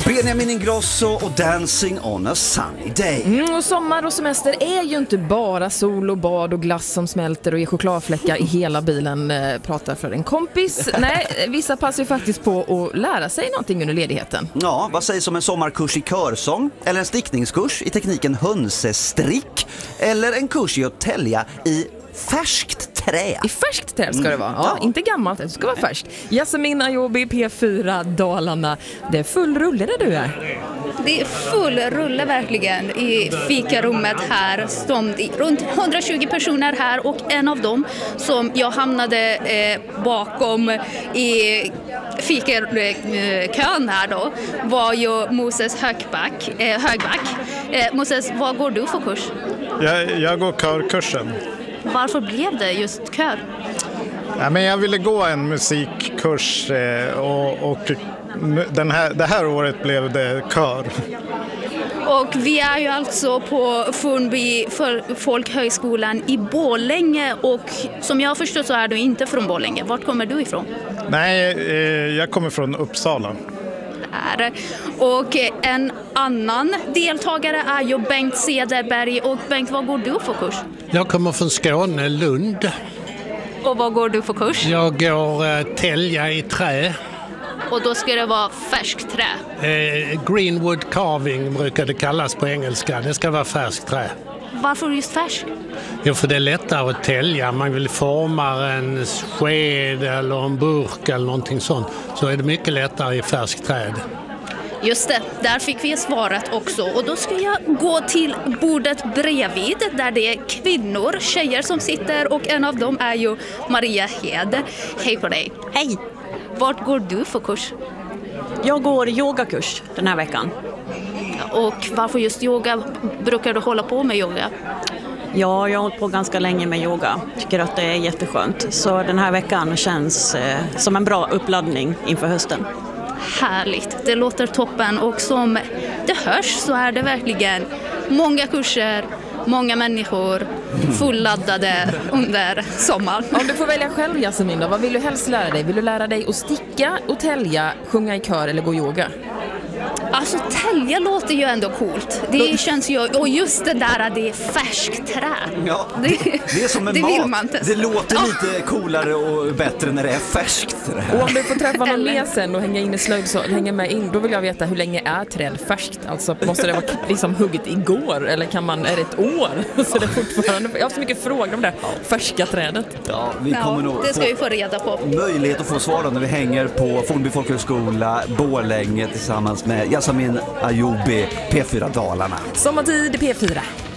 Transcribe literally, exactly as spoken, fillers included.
Benjamin Ingrosso och Dancing on a sunny day. Mm, och sommar och semester är ju inte bara sol och bad och glass som smälter och ger chokladfläckar i hela bilen, eh, pratar för en kompis. Nej, vissa passar ju faktiskt på att lära sig någonting under ledigheten. Ja, vad sägs om en sommarkurs i körsång? Eller en stickningskurs i tekniken hönsestrick? Eller en kurs i att tälja i färskt trä? I färskt trä ska det vara, ja, Ja. inte gammalt, det ska vara färskt. Jasmin Ayobi, P fyra Dalarna. Det är full rulle där du är. Det är full rulle verkligen i fikarummet här. Som runt hundratjugo personer här och en av dem som jag hamnade eh, bakom i fikakön här då var ju Moses Högback. Eh, Högback. Eh, Moses, vad går du för kurs? Jag, jag går körkursen. Varför blev det just kör? Ja, men jag ville gå en musikkurs eh, och, och den här, det här året blev det kör. Och vi är ju alltså på Fornby folkhögskolan i Borlänge och som jag förstår så är du inte från Borlänge. Vart kommer du ifrån? Nej, eh, jag kommer från Uppsala. Där. Och en annan deltagare är ju Bengt Cederberg. Och Bengt, vad går du för kurs? Jag kommer från Skåne, Lund. Och vad går du för kurs? Jag går eh, tälja i trä. Och då ska det vara färskt trä. Eh, greenwood carving brukar det kallas på engelska. Det ska vara färskt trä. Varför just färskt? Jo, för det är lättare att tälja. Man vill forma en sked eller en burk eller någonting sånt. Så är det mycket lättare i färskt träd. Just det, där fick vi svaret också. Och då ska jag gå till bordet bredvid där det är kvinnor, tjejer som sitter och en av dem är ju Maria Hed. Hej på dig. Hej! Vart går du för kurs? Jag går yogakurs den här veckan. Och varför just yoga? Brukar du hålla på med yoga? Ja, jag har hållit på ganska länge med yoga. Tycker att det är jätteskönt. Så den här veckan känns eh, som en bra uppladdning inför hösten. Härligt, det låter toppen och som det hörs så är det verkligen många kurser, många människor fulladdade under sommaren. Om du får välja själv, Jasmin, då, vad vill du helst lära dig? Vill du lära dig att sticka och tälja, sjunga i kör eller gå yoga? Alltså tälja låter ju ändå coolt. Det känns ju, och just det där att det är färskt trä. Ja, det, det är som en det mat. Vill man det låter ja. lite coolare och bättre när det är färskt trä. Och om du får träffa någon Eller- mer sen och hänga in i slöjd så hänga med in, då vill jag veta hur länge är träd färskt? Alltså måste det vara liksom hugget igår eller kan man, är det ett år? Så det är fortfarande, jag har så mycket frågor om det färska trädet. Ja, vi Ja, kommer nog det ska få vi få reda på. möjlighet att få svar då när vi hänger på Fornby folkhögskola Borlänge tillsammans med Jasmin Ayobi, P fyra Dalarna. Sommartid i P fyra.